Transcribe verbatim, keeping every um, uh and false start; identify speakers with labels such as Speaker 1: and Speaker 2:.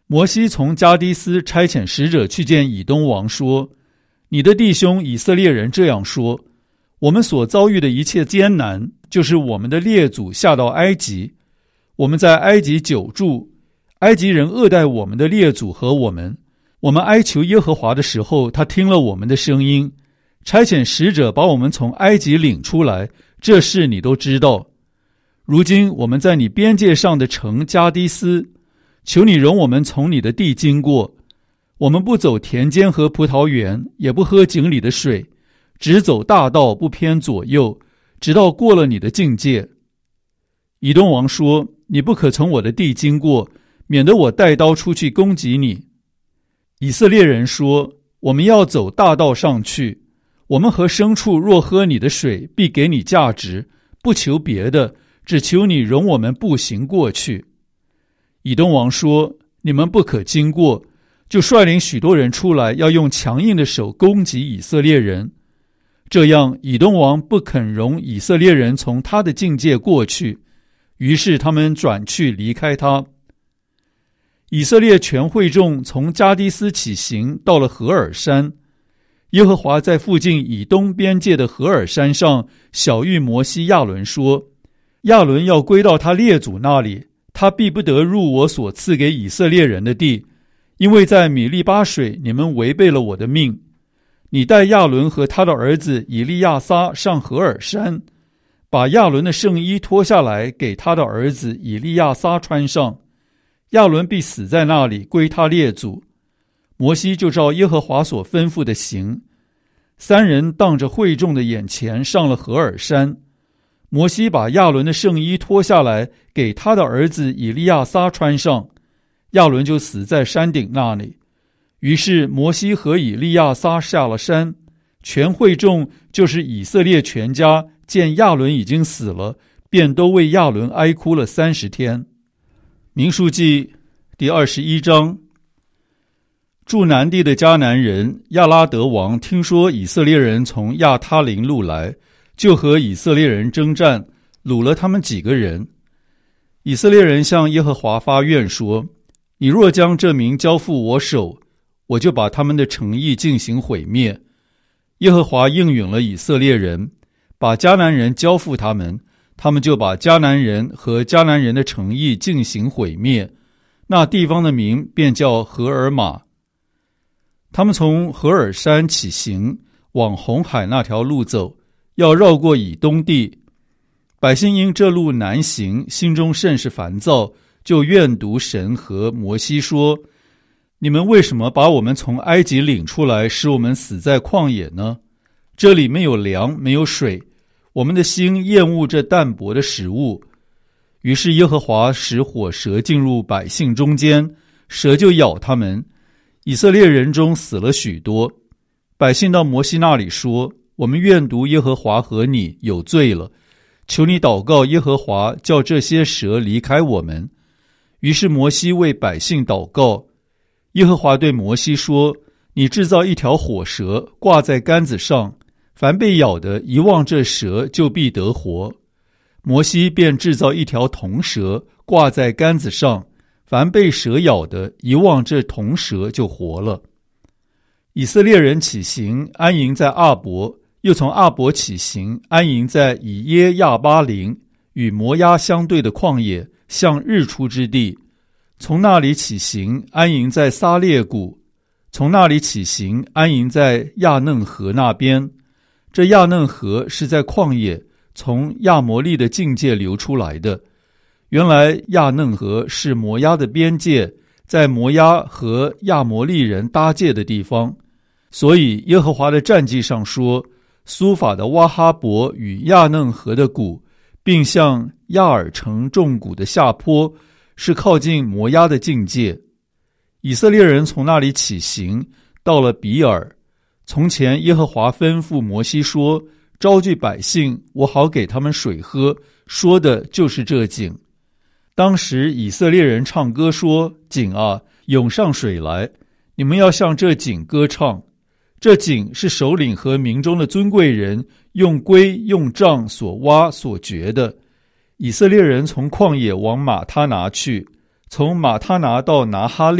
Speaker 1: 摩西从加迪斯差遣使者去见以东王，说：你的弟兄以色列人这样说，我们所遭遇的一切艰难，就是我们的列祖下到埃及，我们在埃及久住，埃及人恶待我们的列祖和我们，我们哀求耶和华的时候，他听了我们的声音，差遣使者把我们从埃及领出来，这事你都知道。如今我们在你边界上的城加迪斯，求你容我们从你的地经过，我们不走田间和葡萄园，也不喝井里的水，只走大道，不偏左右，直到过了你的境界。以东王说：你不可从我的地经过，免得我带刀出去攻击你。以色列人说：我们要走大道上去，我们和牲畜若喝你的水，必给你价值，不求别的，只求你容我们步行过去。以东王说：你们不可经过，就率领许多人出来，要用强硬的手攻击以色列人。这样以东王不肯容以色列人从他的境界过去，于是他们转去离开他。以色列全会众从加迪斯起行，到了何珥山。耶和华在附近以东边界的何珥山上晓谕摩西亚伦说：亚伦要归到他列祖那里，他必不得入我所赐给以色列人的地，因为在米利巴水你们违背了我的命。你带亚伦和他的儿子以利亚撒上何珥山，把亚伦的圣衣脱下来给他的儿子以利亚撒穿上，亚伦必死在那里，归他列祖。摩西就照耶和华所吩咐的行。三人当着会众的眼前上了何珥山。摩西把亚伦的圣衣脱下来给他的儿子以利亚撒穿上，亚伦就死在山顶那里。于是摩西和以利亚撒下了山，全会众就是以色列全家见亚伦已经死了，便都为亚伦哀哭了三十天。民数记第二十一章。住南地的迦南人亚拉德王听说以色列人从亚他林路来，就和以色列人征战，掳了他们几个人。以色列人向耶和华发愿说：你若将这民交付我手，我就把他们的城邑进行毁灭。耶和华应允了以色列人，把迦南人交付他们，他们就把迦南人和迦南人的城邑进行毁灭，那地方的名便叫何珥玛。他们从何珥山起行，往红海那条路走，要绕过以东地。百姓因这路难行，心中甚是烦躁，就怨毒神和摩西说：你们为什么把我们从埃及领出来，使我们死在旷野呢？这里没有粮，没有水，我们的心厌恶这淡薄的食物。于是耶和华使火蛇进入百姓中间，蛇就咬他们，以色列人中死了许多。百姓到摩西那里说：我们怨毒耶和华和你，有罪了，求你祷告耶和华，叫这些蛇离开我们。于是摩西为百姓祷告。耶和华对摩西说：你制造一条火蛇，挂在杆子上，凡被咬的，一望这蛇，就必得活。摩西便制造一条铜蛇，挂在杆子上，凡被蛇咬的，一望这铜蛇就活了。以色列人起行，安营在阿伯，又从阿伯起行，安营在以耶亚巴林，与摩押相对的旷野，向日出之地。从那里起行，安营在撒列谷；从那里起行，安营在亚嫩河那边。这亚嫩河是在旷野，从亚摩利的境界流出来的。原来亚嫩河是摩押的边界，在摩押和亚摩利人搭界的地方。所以耶和华的战记上说：苏法的哇哈伯与亚嫩河的谷，并向亚尔城众谷的下坡，是靠近摩押的境界。以色列人从那里起行，到了比尔。从前耶和华吩咐摩西说：招聚百姓，我好给他们水喝，说的就是这井。当时以色列人唱歌说：井啊，涌上水来，你们要向这井歌唱。这井是首领和民中的尊贵人用龟用杖所挖所掘的。以色列人从旷野往马他拿去，从马他拿到拿哈